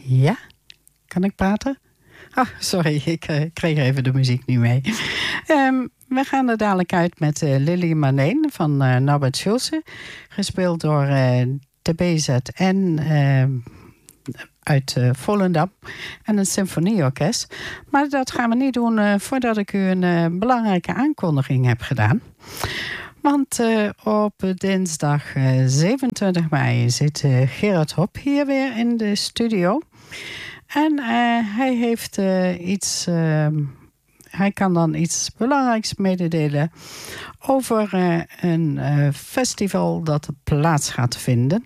Ja? Kan ik praten? Sorry, ik kreeg even de muziek niet mee. We gaan er dadelijk uit met Lily Marleen van Norbert Schulze. Gespeeld door de BZN uit Volendam en een symfonieorkest. Maar dat gaan we niet doen voordat ik u een belangrijke aankondiging heb gedaan. Want op dinsdag 27 mei zit Gerard Hop hier weer in de studio. En hij heeft hij kan dan iets belangrijks mededelen over een festival dat plaats gaat vinden.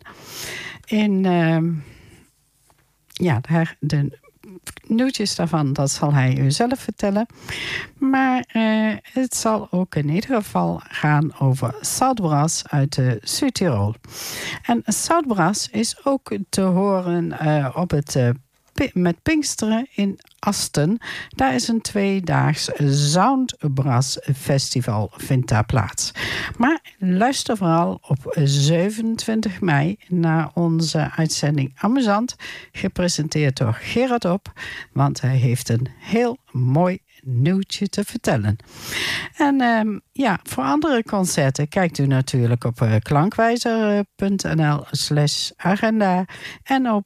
De nieuwtjes daarvan, dat zal hij u zelf vertellen. Maar het zal ook in ieder geval gaan over Zoutbrass uit Zuid-Tirol. En Zoutbrass is ook te horen op het met Pinksteren in Asten. Daar is een 2-daags Soundbrass Festival vindt daar plaats. Maar luister vooral op 27 mei naar onze uitzending Amusant, gepresenteerd door Gerard Hop, want hij heeft een heel mooi nieuwtje te vertellen. En voor andere concerten kijkt u natuurlijk op klankwijzer.nl/agenda en op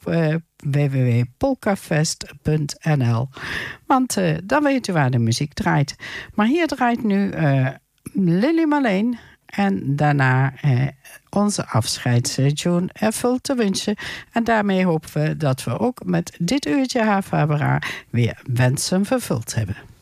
www.polkafest.nl. Want dan weet u waar de muziek draait. Maar hier draait nu Lily Marleen en daarna onze afscheidstune Ervult te wensen. En daarmee hopen we dat we ook met dit uurtje Havabara weer wensen vervuld hebben.